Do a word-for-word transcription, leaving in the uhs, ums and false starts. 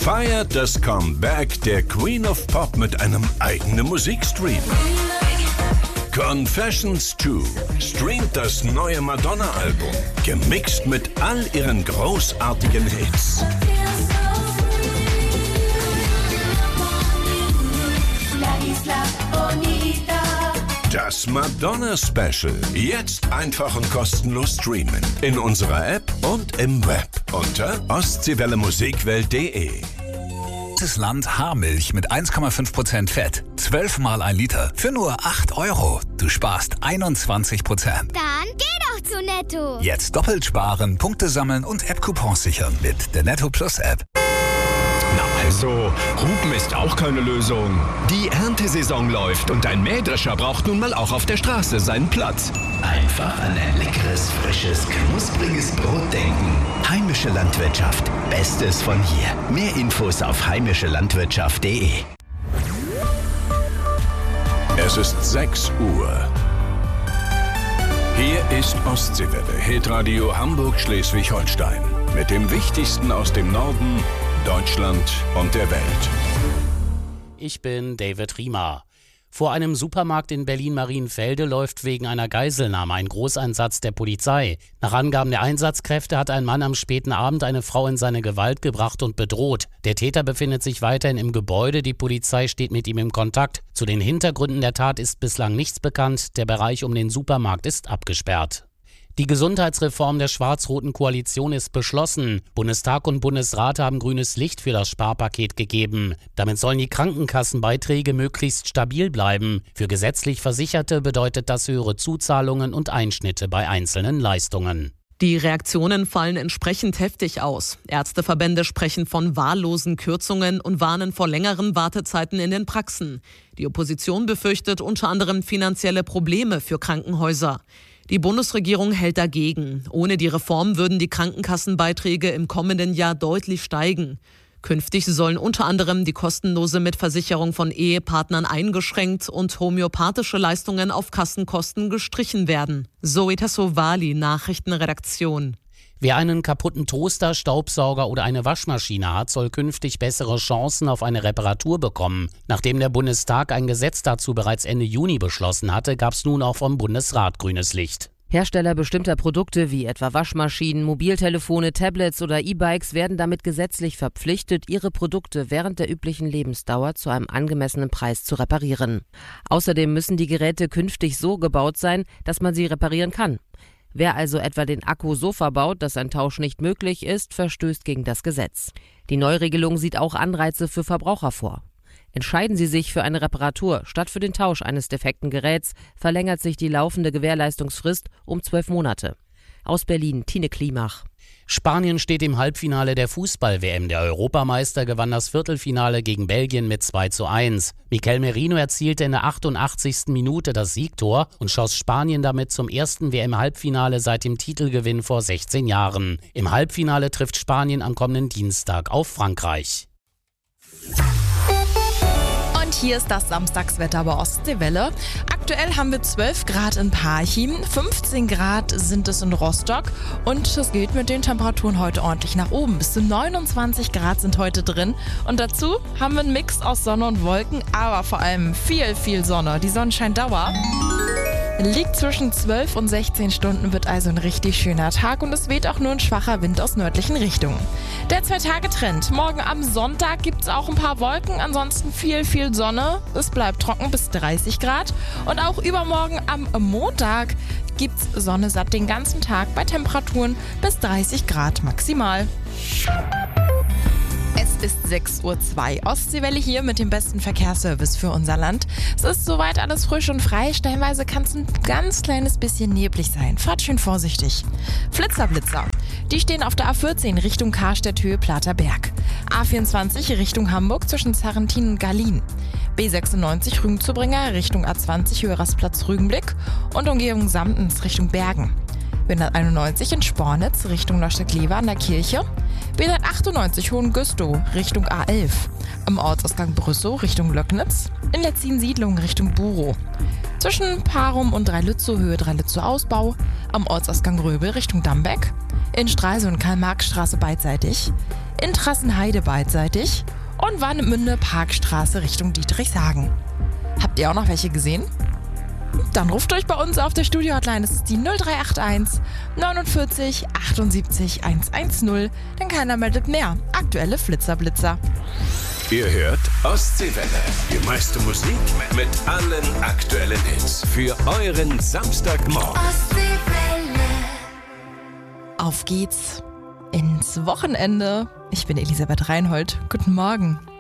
feiert das Comeback der Queen of Pop mit einem eigenen Musikstream. Confessions zwei streamt das neue Madonna-Album, gemixt mit all ihren großartigen Hits. Das Madonna-Special. Jetzt einfach und kostenlos streamen. In unserer App und im Web. Unter ostseewelle musikwelt punkt de. Das Land Haarmilch mit eins Komma fünf Prozent Fett. zwölf Mal ein Liter für nur acht Euro. Du sparst einundzwanzig Prozent. Dann geh doch zu Netto. Jetzt doppelt sparen, Punkte sammeln und App-Coupons sichern mit der Netto Plus App. Na also, Hupen ist auch keine Lösung. Die Erntesaison läuft und ein Mähdrescher braucht nun mal auch auf der Straße seinen Platz. Einfach an ein leckeres, frisches, knuspriges Brot denken. Heimische Landwirtschaft. Bestes von hier. Mehr Infos auf heimische landwirtschaft punkt de. Es ist sechs Uhr. Hier ist Ostseewelle, Hitradio Hamburg-Schleswig-Holstein. Mit dem Wichtigsten aus dem Norden, Deutschland und der Welt. Ich bin David Riemer. Vor einem Supermarkt in Berlin-Marienfelde läuft wegen einer Geiselnahme ein Großeinsatz der Polizei. Nach Angaben der Einsatzkräfte hat ein Mann am späten Abend eine Frau in seine Gewalt gebracht und bedroht. Der Täter befindet sich weiterhin im Gebäude, die Polizei steht mit ihm in Kontakt. Zu den Hintergründen der Tat ist bislang nichts bekannt, der Bereich um den Supermarkt ist abgesperrt. Die Gesundheitsreform der schwarz-roten Koalition ist beschlossen. Bundestag und Bundesrat haben grünes Licht für das Sparpaket gegeben. Damit sollen die Krankenkassenbeiträge möglichst stabil bleiben. Für gesetzlich Versicherte bedeutet das höhere Zuzahlungen und Einschnitte bei einzelnen Leistungen. Die Reaktionen fallen entsprechend heftig aus. Ärzteverbände sprechen von wahllosen Kürzungen und warnen vor längeren Wartezeiten in den Praxen. Die Opposition befürchtet unter anderem finanzielle Probleme für Krankenhäuser. Die Bundesregierung hält dagegen. Ohne die Reform würden die Krankenkassenbeiträge im kommenden Jahr deutlich steigen. Künftig sollen unter anderem die kostenlose Mitversicherung von Ehepartnern eingeschränkt und homöopathische Leistungen auf Kassenkosten gestrichen werden. Zoe Tassovali, Nachrichtenredaktion. Wer einen kaputten Toaster, Staubsauger oder eine Waschmaschine hat, soll künftig bessere Chancen auf eine Reparatur bekommen. Nachdem der Bundestag ein Gesetz dazu bereits Ende Juni beschlossen hatte, gab es nun auch vom Bundesrat grünes Licht. Hersteller bestimmter Produkte wie etwa Waschmaschinen, Mobiltelefone, Tablets oder E-Bikes werden damit gesetzlich verpflichtet, ihre Produkte während der üblichen Lebensdauer zu einem angemessenen Preis zu reparieren. Außerdem müssen die Geräte künftig so gebaut sein, dass man sie reparieren kann. Wer also etwa den Akku so verbaut, dass ein Tausch nicht möglich ist, verstößt gegen das Gesetz. Die Neuregelung sieht auch Anreize für Verbraucher vor. Entscheiden Sie sich für eine Reparatur statt für den Tausch eines defekten Geräts, verlängert sich die laufende Gewährleistungsfrist um zwölf Monate. Aus Berlin, Tine Klimach. Spanien steht im Halbfinale der Fußball-W M. Der Europameister gewann das Viertelfinale gegen Belgien mit zwei zu eins. Mikel Merino erzielte in der achtundachtzigsten Minute das Siegtor und schoss Spanien damit zum ersten W M-Halbfinale seit dem Titelgewinn vor sechzehn Jahren. Im Halbfinale trifft Spanien am kommenden Dienstag auf Frankreich. Und hier ist das Samstagswetter bei Ostseewelle. Aktuell haben wir zwölf Grad in Parchim, fünfzehn Grad sind es in Rostock und es geht mit den Temperaturen heute ordentlich nach oben. Bis zu neunundzwanzig Grad sind heute drin und dazu haben wir einen Mix aus Sonne und Wolken, aber vor allem viel, viel Sonne. Die Sonnenscheindauer liegt zwischen zwölf und sechzehn Stunden, wird also ein richtig schöner Tag und es weht auch nur ein schwacher Wind aus nördlichen Richtungen. Der Zwei-Tage-Trend. Morgen am Sonntag gibt es auch ein paar Wolken, ansonsten viel, viel Sonne. Es bleibt trocken bis dreißig Grad und auch übermorgen am Montag gibt es Sonne satt den ganzen Tag bei Temperaturen bis dreißig Grad maximal. Es ist sechs Uhr zwei. Ostseewelle hier mit dem besten Verkehrsservice für unser Land. Es ist soweit alles frisch und frei. Stellenweise kann es ein ganz kleines bisschen neblig sein. Fahrt schön vorsichtig. Flitzerblitzer. Die stehen auf der A vierzehn Richtung Karstädt-Höhe Platerberg. A vierundzwanzig Richtung Hamburg zwischen Sarrentin und Garlin. B sechsundneunzig Rügenzubringer Richtung A zwanzig Höhe Rastplatz Rügenblick und Umgehung Samtens Richtung Bergen. B hunderteinundneunzig in Spornitz Richtung Neustadt-Glewe an der Kirche. B hundertachtundneunzig Hohengüstow Richtung A elf. Am Ortsausgang Brüssow Richtung Löcknitz. In Letzin-Siedlung Richtung Burow. Zwischen Parum und Dreilützow Höhe Dreilützow Ausbau. Am Ortsausgang Röbel Richtung Dambeck. In Stralsund Karl-Marx-Straße beidseitig. in Trassenheide beidseitig und Warnemünde Parkstraße Richtung Dietrichshagen. Habt ihr auch noch welche gesehen? Dann ruft euch bei uns auf der Studio-Hotline, das ist die null drei acht eins neunundvierzig achtundsiebzig hundertzehn. Denn keiner meldet mehr. Aktuelle Flitzerblitzer. Ihr hört Ostseewelle. Die meiste Musik mit allen aktuellen Hits. Für euren Samstagmorgen. Ostseewelle. Auf geht's ins Wochenende. Ich bin Elisabeth Reinhold. Guten Morgen.